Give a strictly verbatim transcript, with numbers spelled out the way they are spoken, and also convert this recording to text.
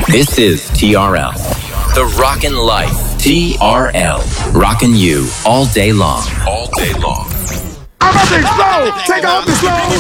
This is T R L. The Rockin' Life. T R L. Rockin' you all day long. All day long. I'm about to explode. Take off the slow.